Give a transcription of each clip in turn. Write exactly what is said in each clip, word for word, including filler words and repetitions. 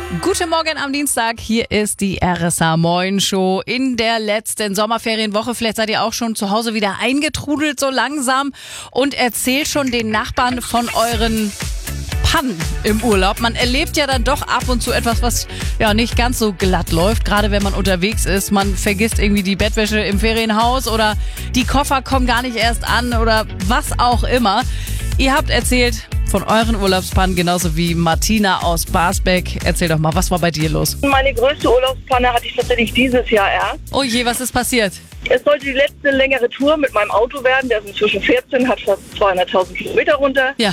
Guten Morgen am Dienstag, hier ist die R S A Moin Show in der letzten Sommerferienwoche. Vielleicht seid ihr auch schon zu Hause wieder eingetrudelt so langsam und erzählt schon den Nachbarn von euren Pannen im Urlaub. Man erlebt ja dann doch ab und zu etwas, was ja nicht ganz so glatt läuft, gerade wenn man unterwegs ist. Man vergisst irgendwie die Bettwäsche im Ferienhaus oder die Koffer kommen gar nicht erst an oder was auch immer. Ihr habt erzählt von euren Urlaubspannen, genauso wie Martina aus Barsbeck. Erzähl doch mal, was war bei dir los? Meine größte Urlaubspanne hatte ich tatsächlich dieses Jahr erst. Oh je, was ist passiert? Es sollte die letzte längere Tour mit meinem Auto werden. Der ist inzwischen vierzehn, hat fast zweihunderttausend Kilometer runter. Ja.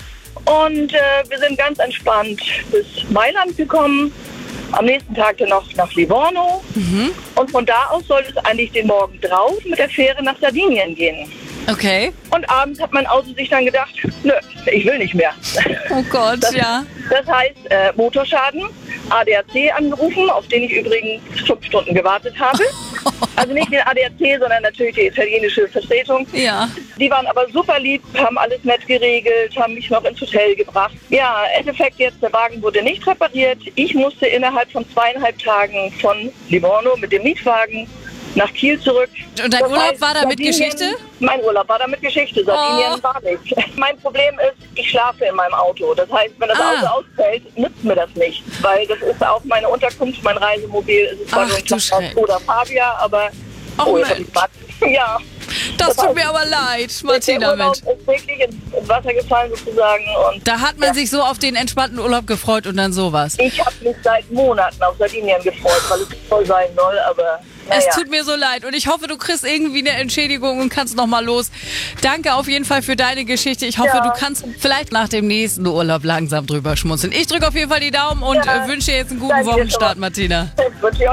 Und äh, wir sind ganz entspannt bis Mailand gekommen. Am nächsten Tag dann noch nach Livorno. Mhm. Und von da aus sollte es eigentlich den Morgen drauf mit der Fähre nach Sardinien gehen. Okay. Und abends hat mein Auto sich dann gedacht, nö, ich will nicht mehr. Oh Gott, das, ja. Das heißt, äh, Motorschaden, A D A C angerufen, auf den ich übrigens fünf Stunden gewartet habe. Also nicht den A D A C, sondern natürlich die italienische Vertretung. Ja. Die waren aber super lieb, haben alles nett geregelt, haben mich noch ins Hotel gebracht. Ja, im Endeffekt jetzt, der Wagen wurde nicht repariert. Ich musste innerhalb von zweieinhalb Tagen von Livorno mit dem Mietwagen nach Kiel zurück. Und dein das Urlaub heißt, war da mit Sardinien, Geschichte? Mein Urlaub war da mit Geschichte. Sardinien oh. war nicht. Mein Problem ist, ich schlafe in meinem Auto. Das heißt, wenn das ah. Auto ausfällt, nützt mir das nicht. Weil das ist auch meine Unterkunft, mein Reisemobil. Es ist zwar nur ein kleiner Skoda Fabia, aber... Oh, oh Mensch. Ja. Das, das tut heißt, mir aber leid, Martina, Mensch. Der Urlaub ist wirklich ins Wasser gefallen sozusagen. Und da hat man ja. sich so auf den entspannten Urlaub gefreut und dann sowas. Ich habe mich seit Monaten auf Sardinien gefreut, weil es toll sein soll, aber... Es naja. tut mir so leid und ich hoffe, du kriegst irgendwie eine Entschädigung und kannst noch mal los. Danke auf jeden Fall für deine Geschichte. Ich hoffe, ja. du kannst vielleicht nach dem nächsten Urlaub langsam drüber schmunzeln. Ich drücke auf jeden Fall die Daumen und ja. wünsche dir jetzt einen guten Danke Wochenstart, Martina. Das wünsche ich euch.